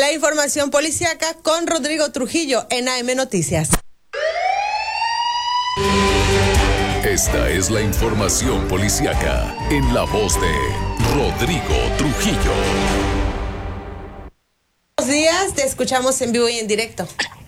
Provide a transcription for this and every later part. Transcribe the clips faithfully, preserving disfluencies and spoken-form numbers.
La información policíaca con Rodrigo Trujillo en A M Noticias. Esta es la información policíaca en la voz de Rodrigo Trujillo. Buenos días, te escuchamos en vivo y en directo.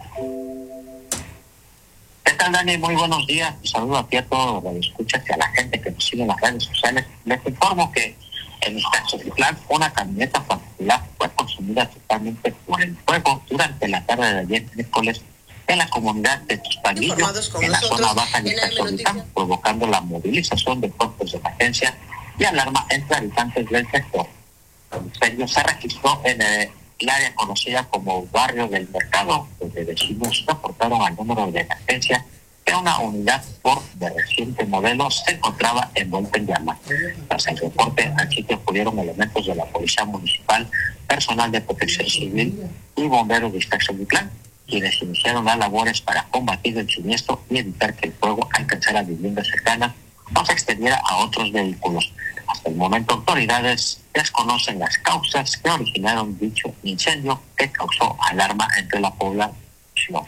¿Qué tal, Dani? Muy buenos días. Un saludo a ti, a todos los que escuchas y a la gente que nos sigue en las redes sociales. Les informo que en Ixtaxoquitlán una camioneta particular fue consumida totalmente por el fuego durante la tarde de ayer miércoles en la comunidad de Tuspanillo, en la zona baja de Ixtaxoquitlán, provocando la movilización de cuerpos de emergencia y alarma entre habitantes del sector. El incendio se registró en el el área conocida como Barrio del Mercado, donde vecinos reportaron al número de emergencia que una unidad Ford de reciente modelo se encontraba envuelta en llamas. Tras el reporte, al sitio acudieron elementos de la Policía Municipal, personal de Protección Civil y bomberos de Ixtaxoquitlán, quienes iniciaron las labores para combatir el siniestro y evitar que el fuego alcanzara viviendas cercanas o se extendiera a otros vehículos. Hasta el momento, autoridades desconocen las causas que originaron dicho incendio que causó alarma entre la población.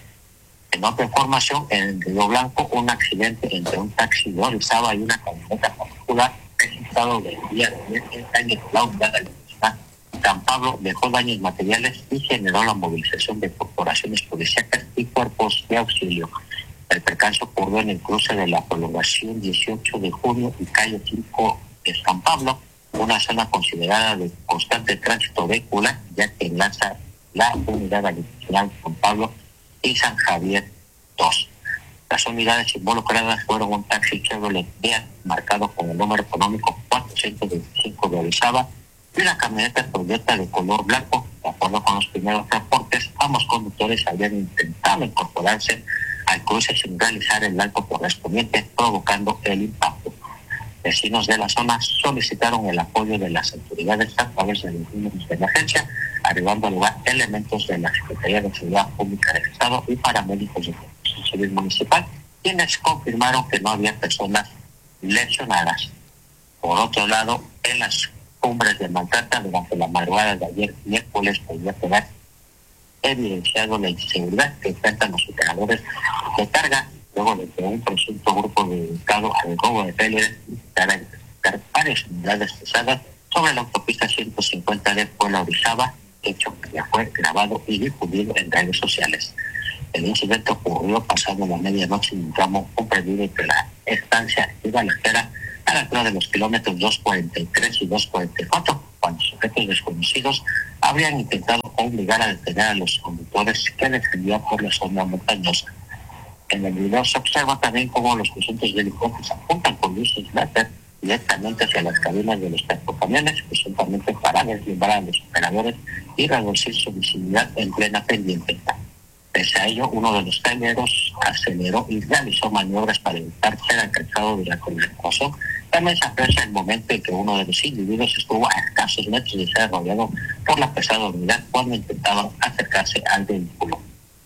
En otra información, en Río Blanco, un accidente entre un taxi de Orizaba y una camioneta particular registrado del día de ayer en calle la unidad de la San Pablo dejó daños materiales y generó la movilización de corporaciones policíacas y cuerpos de auxilio. El percance ocurrió en el cruce de la prolongación dieciocho de junio y calle cinco de San Pablo, una zona considerada de constante tránsito vehicular, ya que enlaza la unidad adicional San Pablo y San Javier dos. Las unidades involucradas fueron un taxi Chevrolet Beat marcado con el número económico cuatrocientos veinticinco de Orizaba y una camioneta Toyota de color blanco. De acuerdo con los primeros reportes, ambos conductores habían intentado incorporarse al cruce sin realizar el alto correspondiente, provocando el impacto. Vecinos de la zona solicitaron el apoyo de las autoridades a través de los números de emergencia, arribando al lugar elementos de la Secretaría de Seguridad Pública del Estado y paramédicos de Protección Civil Municipal, quienes confirmaron que no había personas lesionadas. Por otro lado, en las cumbres de Maltrata, durante la madrugada de ayer miércoles, podía quedar evidenciado la inseguridad que enfrentan los operadores de carga luego de que un presunto grupo dedicado al robo de trailers intentara interceptar varias unidades pesadas sobre la autopista ciento cincuenta de Puebla Orizaba, hecho que ya fue grabado y difundido en redes sociales. El incidente ocurrió pasando la medianoche en un tramo comprendido entre la estancia y Balacera a la altura de los kilómetros doscientos cuarenta y tres y doscientos cuarenta y cuatro, cuando sujetos desconocidos habrían intentado obligar a detener a los conductores que descendían por la zona montañosa. En el video se observa también cómo los presuntos delincuentes apuntan con luces láser directamente hacia las cabinas de los camiones, presuntamente para deslumbrar a los operadores y reducir su visibilidad en plena pendiente. Pese a ello, uno de los camioneros aceleró y realizó maniobras para evitar ser alcanzado durante el reposo. También se aprecia el momento en que uno de los individuos estuvo a escasos metros de ser rodeado por la pesada unidad cuando intentaban acercarse al vehículo.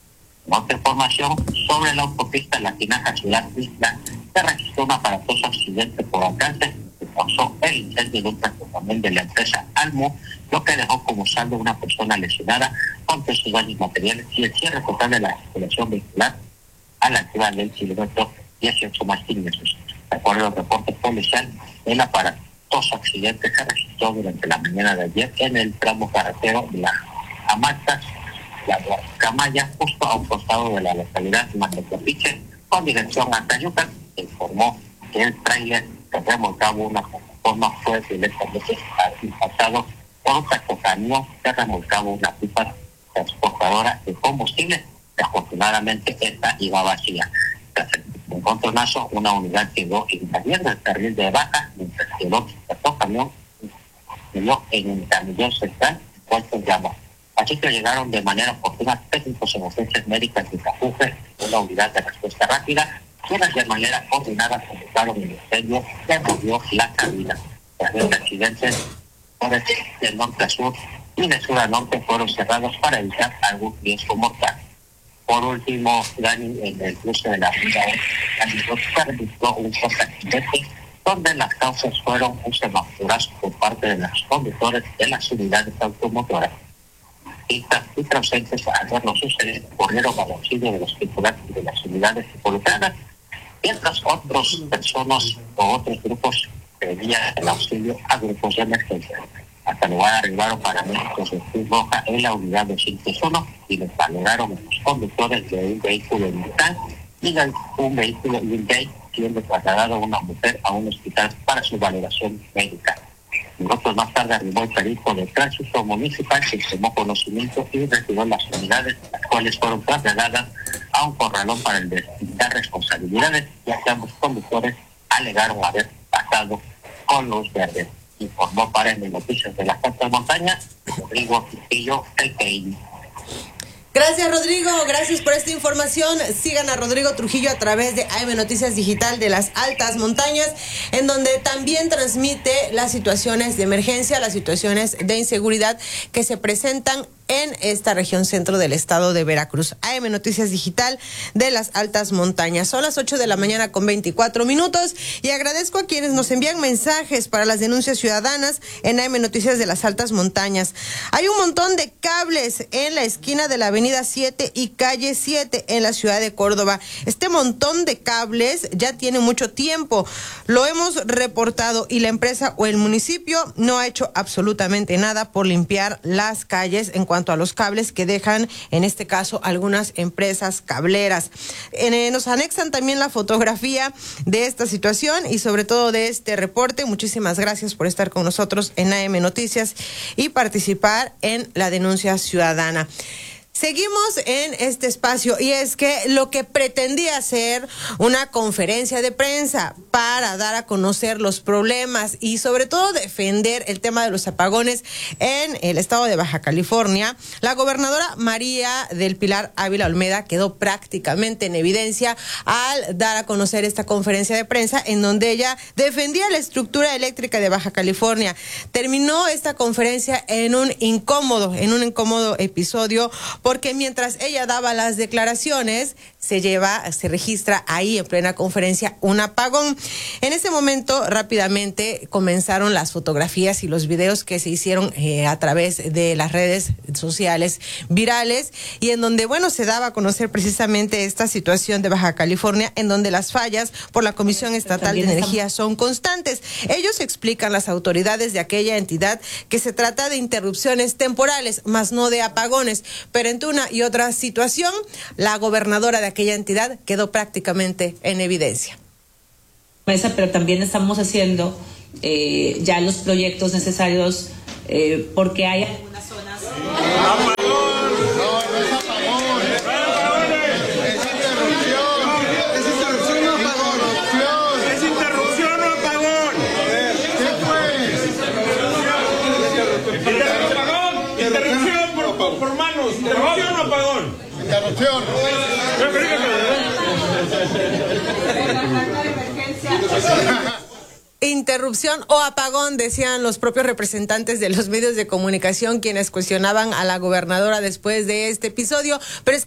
Otra información sobre la autopista La Tinaja Ciudad Isla, se registró un aparatoso accidente por alcance que causó el incendio de un transportamiento de la empresa Almo, lo que dejó como saldo una persona lesionada con sus daños materiales y el cierre total de la circulación vehicular a la altura del kilómetro dieciocho más quinientos. De acuerdo al reporte policial, el aparatoso accidente se registró durante la mañana de ayer en el tramo carretero de la Amatas, la Camaya, justo a un costado de la localidad de Matecapiche, con dirección a Tayucan. Se informó que el tráiler que remolcaba una plataforma fue directamente impactado por un tractocamión que remolcaba una pipa transportadora de combustible. Afortunadamente, esta iba vacía. Tras el encontronazo, una unidad quedó invadiendo el carril de baja, mientras que el otro tractocamión quedó en el camellón central, puesto en llamas. Así que llegaron de manera oportuna técnicos en urgencias médicas de Capuje, una unidad de respuesta rápida, quienes de manera coordinada convocaron el incendio que movió la cabina. Tras este accidente, por el de norte a sur y de sur a norte fueron cerrados para evitar algún riesgo mortal. Por último, Dani, en el cruce de la ruta se registró un fuerte accidente donde las causas fueron un semáforazo por parte de los conductores de las unidades automotoras. taxistas y transeúntes al ver lo sucedido corrieron al auxilio de los tripulantes de las unidades involucradas, mientras otras personas o otros grupos pedían el auxilio a grupos de emergencia. Hasta el lugar arribaron paramédicos de Cruz Roja en la unidad de ciento uno y les valoraron a los conductores de un vehículo militar y de un vehículo Hyundai, siendo trasladado una mujer a un hospital para su valoración médica. Minutos más tarde arribó el perito de tránsito municipal que tomó conocimiento y retiró las unidades, las cuales fueron trasladadas a un corralón para despistar responsabilidades, ya que ambos conductores alegaron haber pasado con luz verde. Informó para M Noticias de las Altas Montañas, Rodrigo Trujillo, el T I. Gracias, Rodrigo. Gracias por esta información. Sigan a Rodrigo Trujillo a través de A M Noticias Digital de las Altas Montañas, en donde también transmite las situaciones de emergencia, las situaciones de inseguridad que se presentan en esta región centro del estado de Veracruz. A M Noticias Digital de las Altas Montañas. Son las ocho de la mañana con veinticuatro minutos y agradezco a quienes nos envían mensajes para las denuncias ciudadanas en A M Noticias de las Altas Montañas. Hay un montón de cables en la esquina de la avenida siete y calle siete en la ciudad de Córdoba. Este montón de cables ya tiene mucho tiempo. Lo hemos reportado y la empresa o el municipio no ha hecho absolutamente nada por limpiar las calles en cuanto a los cables que dejan, en este caso, algunas empresas cableras. Eh, nos anexan también la fotografía de esta situación y sobre todo de este reporte. Muchísimas gracias por estar con nosotros en A M Noticias y participar en la denuncia ciudadana. Seguimos en este espacio y es que lo que pretendía ser una conferencia de prensa para dar a conocer los problemas y sobre todo defender el tema de los apagones en el estado de Baja California, la gobernadora María del Pilar Ávila Olmeda quedó prácticamente en evidencia al dar a conocer esta conferencia de prensa en donde ella defendía la estructura eléctrica de Baja California. Terminó esta conferencia en un incómodo, en un incómodo episodio porque mientras ella daba las declaraciones, se lleva, se registra ahí en plena conferencia un apagón. En ese momento, rápidamente comenzaron las fotografías y los videos que se hicieron eh, a través de las redes sociales virales y en donde, bueno, se daba a conocer precisamente esta situación de Baja California, en donde las fallas por la Comisión Estatal de Energía son constantes. Ellos explican, las autoridades de aquella entidad, que se trata de interrupciones temporales, más no de apagones, pero entre una y otra situación, la gobernadora de aquella entidad quedó prácticamente en evidencia. Pero también estamos haciendo eh, ya los proyectos necesarios eh, porque hay algunas zonas. ¡Apagón! No, no es apagón. Es interrupción. Es interrupción o apagón. Es interrupción o apagón. ¿Qué fue? Interrupción. Interrupción por, por manos. Interrupción o apagón. Interrupción. Interrupción o apagón, decían los propios representantes de los medios de comunicación, quienes cuestionaban a la gobernadora después de este episodio, pero es